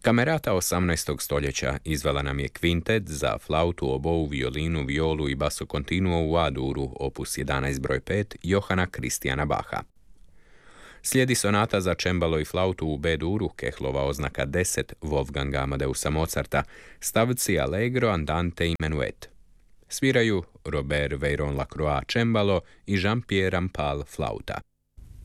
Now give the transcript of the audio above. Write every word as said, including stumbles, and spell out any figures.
Kamerata osamnaestog stoljeća izvela nam je kvintet za flautu, obou, violinu, violu i basso continuo u A-duru, opus jedanaest broj pet, Johana Kristijana Bacha. Slijedi sonata za čembalo i flautu u B-duru, Kehlova oznaka deset, Wolfganga Amadeusa Mozarta, stavci Allegro, Andante i Menuet. Sviraju Robert Veyron Lacroix čembalo i Jean-Pierre Rampal flauta.